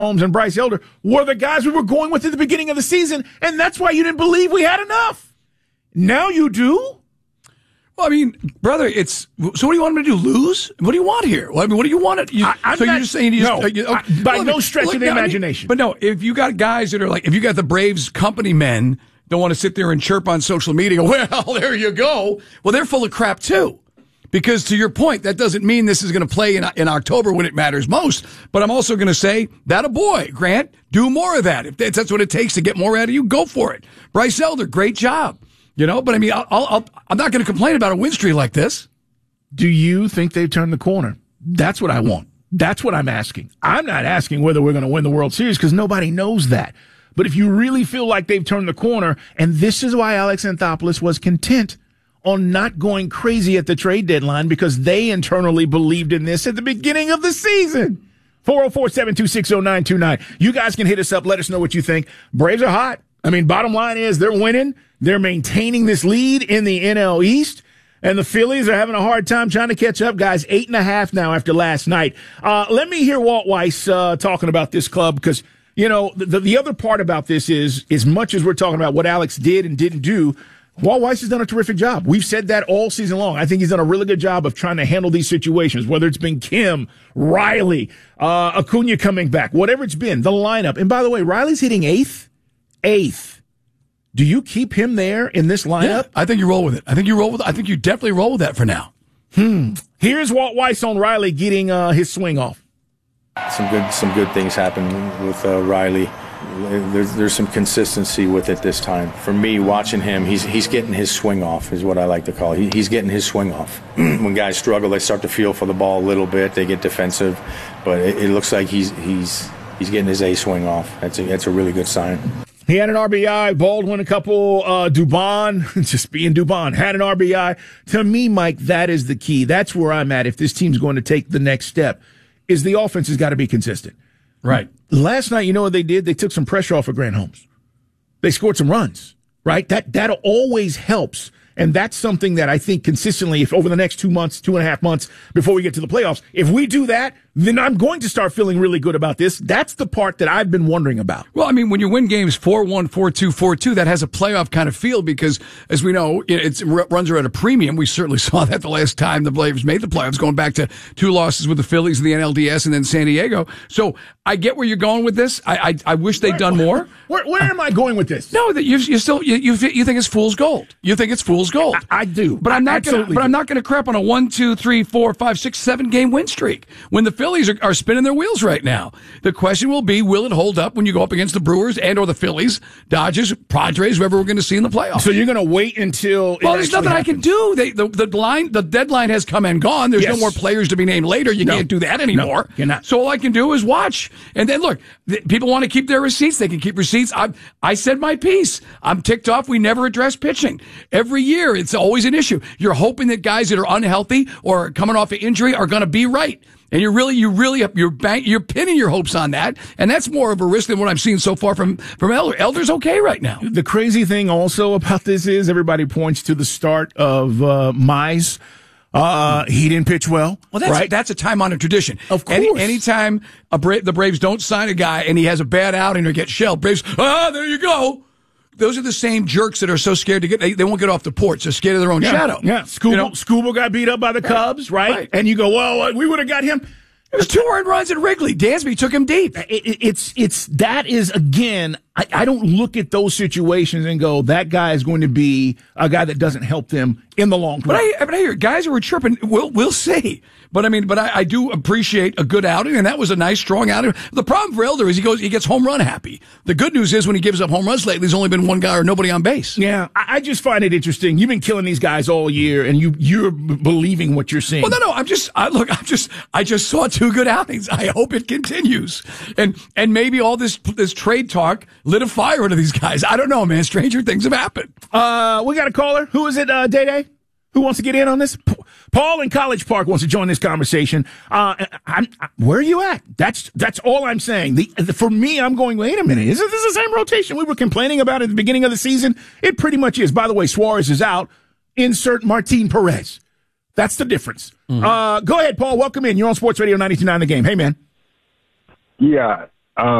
Holmes and Bryce Elder were the guys we were going with at the beginning of the season, and that's why you didn't believe we had enough. Now you do? Well, I mean, brother, so what do you want me to do, lose? What do you want here? Well, I mean, what do you want? You're just saying by no stretch of the imagination. But no, if you got guys that are like, if you got the Braves company men don't want to sit there and chirp on social media, well, there you go. Well, they're full of crap too. Because to your point, that doesn't mean this is going to play in October when it matters most. But I'm also going to say, that a boy, Grant, do more of that. If that's what it takes to get more out of you, go for it. Bryce Elder, great job. But I mean, I'm not going to complain about a win streak like this. Do you think they've turned the corner? That's what I want. That's what I'm asking. I'm not asking whether we're going to win the World Series because nobody knows that. But if you really feel like they've turned the corner, and this is why Alex Anthopoulos was content on not going crazy at the trade deadline because they internally believed in this at the beginning of the season. 404-726-0929. You guys can hit us up. Let us know what you think. Braves are hot. I mean, bottom line is they're winning. They're maintaining this lead in the NL East. And the Phillies are having a hard time trying to catch up, guys. 8.5 now after last night. Let me hear Walt Weiss talking about this club because, the other part about this is, as much as we're talking about what Alex did and didn't do, Walt Weiss has done a terrific job. We've said that all season long. I think he's done a really good job of trying to handle these situations, whether it's been Kim, Riley, Acuna coming back, whatever it's been, the lineup. And by the way, Riley's hitting eighth. Do you keep him there in this lineup? Yeah, I think you roll with it. I think you definitely roll with that for now. Here's Walt Weiss on Riley getting his swing off. Some good things happen with Riley. There's some consistency with it this time. For me, watching him, he's getting his swing off, is what I like to call it. He's getting his swing off. When guys struggle, they start to feel for the ball a little bit. They get defensive, but it looks like he's getting his A swing off. That's a really good sign. He had an RBI. Baldwin, a couple. Dubon, just being Dubon, had an RBI. To me, Mike, that is the key. That's where I'm at. If this team's going to take the next step, is the offense has got to be consistent. Right. Last night, you know what they did? They took some pressure off of Grant Holmes. They scored some runs, right? That always helps. And that's something that I think consistently, if over the next 2 months, 2.5 months before we get to the playoffs, if we do that, then I'm going to start feeling really good about this. That's the part that I've been wondering about. Well, I mean, when you win games 4-1, 4-2, 4-2, that has a playoff kind of feel because, as we know, runs are at a premium. We certainly saw that the last time the Braves made the playoffs, going back to 2 losses with the Phillies in the NLDS and then San Diego. So I get where you're going with this. I wish they'd done more. Where am I going with this? No, that you think it's fool's gold. You think it's fool's gold. I do, but I'm not going to crap on a 1, 2, 3, 4, 5, 6, 7 game win streak when the Phillies are spinning their wheels right now. The question will be, will it hold up when you go up against the Brewers and or the Phillies, Dodgers, Padres, whoever we're going to see in the playoffs? So you're going to wait until there's nothing I can do. The deadline has come and gone. There's no more players to be named later. You can't do that anymore. No, you're not. So all I can do is watch. And then look, people want to keep their receipts. They can keep receipts. I said my piece. I'm ticked off. We never address pitching. Every year, it's always an issue. You're hoping that guys that are unhealthy or coming off an injury are going to be right. And you're pinning your hopes on that, and that's more of a risk than what I'm seeing so far from Elder. Elder's okay right now. The crazy thing also about this is everybody points to the start of Mize. He didn't pitch well. Well, that's a time-honored tradition. Of course. Anytime the Braves don't sign a guy and he has a bad outing or gets shelled, Braves, there you go. Those are the same jerks that are so scared to they won't get off the porch. They're scared of their own shadow. Yeah, Scuba got beat up by the Cubs, right? And you go, well, we would have got him. It was 2 earned runs at Wrigley. Dansby took him deep. That is, again, I don't look at those situations and go, that guy is going to be a guy that doesn't help them in the long run. But I hear guys who are chirping, we'll see. But I do appreciate a good outing, and that was a nice, strong outing. The problem for Elder is he gets home run happy. The good news is when he gives up home runs lately, there's only been one guy or nobody on base. Yeah, I just find it interesting. You've been killing these guys all year, and you're believing what you're seeing. Well, no, I just saw 2 good outings. I hope it continues, and maybe all this trade talk lit a fire into these guys. I don't know, man. Stranger things have happened. We got a caller. Who is it? Day? Who wants to get in on this? Paul in College Park wants to join this conversation. Where are you at? That's all I'm saying. For me, I'm going, wait a minute. Is this the same rotation we were complaining about at the beginning of the season? It pretty much is. By the way, Suarez is out. Insert Martin Perez. That's the difference. Mm-hmm. Go ahead, Paul. Welcome in. You're on Sports Radio 92.9 The Game. Hey, man. Yeah.